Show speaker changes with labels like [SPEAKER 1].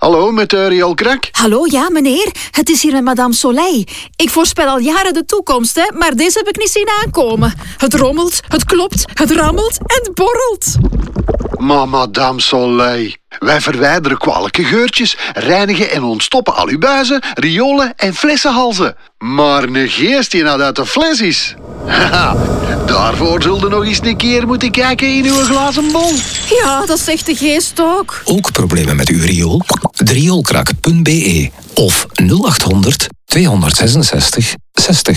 [SPEAKER 1] Hallo, met rioolkrak?
[SPEAKER 2] Hallo, ja meneer. Het is hier met madame Soleil. Ik voorspel al jaren de toekomst, hè, maar deze heb ik niet zien aankomen. Het rommelt, het klopt, het rammelt en het borrelt.
[SPEAKER 1] Maar madame Soleil, wij verwijderen kwalijke geurtjes, reinigen en ontstoppen al uw buizen, riolen en flessenhalzen. Maar een geest die nou uit de fles is. Haha, daarvoor zult u nog eens een keer moeten kijken in uw glazen bol.
[SPEAKER 2] Ja, dat zegt de geest ook.
[SPEAKER 3] Ook problemen met uw riool? Rioolkrak.be of 0800 266 60.